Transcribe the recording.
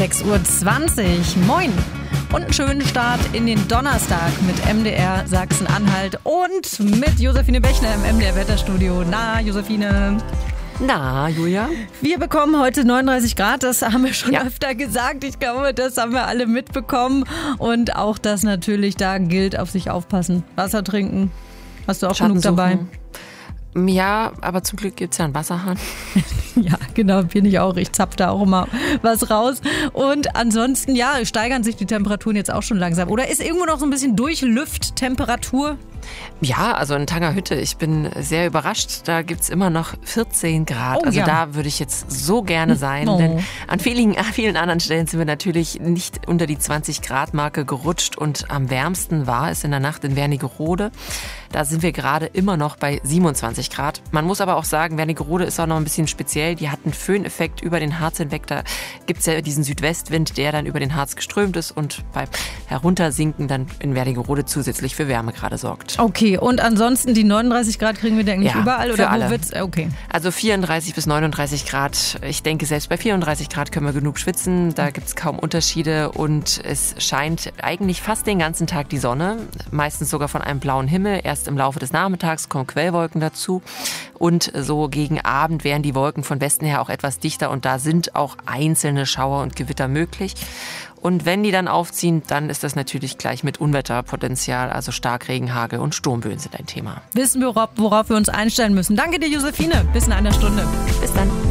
6:20 Uhr. Moin und einen schönen Start in den Donnerstag mit MDR Sachsen-Anhalt und mit Josephine Bechner im MDR Wetterstudio. Na, Josephine? Na, Julia? Wir bekommen heute 39 Grad, das haben wir schon öfter gesagt. Ich glaube, das haben wir alle mitbekommen. Und auch das natürlich, da gilt, auf sich aufpassen. Wasser trinken. Hast du auch genug dabei? Ja, aber zum Glück gibt es ja einen Wasserhahn. Ja, genau, bin ich auch. Ich zapfe da auch immer was raus. Und ansonsten, ja, steigern sich die Temperaturen jetzt auch schon langsam. Oder ist irgendwo noch so ein bisschen Durchlüfttemperatur? Ja, also in Tangerhütte, ich bin sehr überrascht. Da gibt es immer noch 14 Grad. Oh, also ja. Da würde ich jetzt so gerne sein. Oh. Denn an vielen anderen Stellen sind wir natürlich nicht unter die 20-Grad-Marke gerutscht. Und am wärmsten war es in der Nacht in Wernigerode. Da sind wir gerade immer noch bei 27 Grad. Man muss aber auch sagen, Wernigerode ist auch noch ein bisschen speziell. Die hat einen Föhneffekt über den Harz hinweg. Da gibt es ja diesen Südwestwind, der dann über den Harz geströmt ist und beim Heruntersinken dann in Wernigerode zusätzlich für Wärme gerade sorgt. Okay, und ansonsten die 39 Grad kriegen wir eigentlich überall? Oder für alle. Wo wird's? Okay. Also 34 bis 39 Grad. Ich denke, selbst bei 34 Grad können wir genug schwitzen. Da gibt es kaum Unterschiede und es scheint eigentlich fast den ganzen Tag die Sonne. Meistens sogar von einem blauen Himmel. Erst im Laufe des Nachmittags kommen Quellwolken dazu. Und so gegen Abend werden die Wolken von Westen her auch etwas dichter und da sind auch einzelne Schauer und Gewitter möglich. Und wenn die dann aufziehen, dann ist das natürlich gleich mit Unwetterpotenzial, also Starkregen, Hagel und Sturmböen sind ein Thema. Wissen wir, worauf wir uns einstellen müssen. Danke dir, Josephine. Bis in einer Stunde. Bis dann.